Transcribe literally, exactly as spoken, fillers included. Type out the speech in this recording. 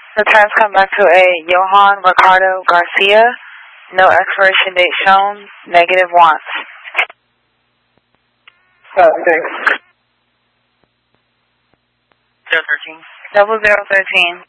The times come back to a Johan Ricardo Garcia. No expiration date shown. Negative wants. Uh, thanks. Zero thirteen. Double zero thirteen.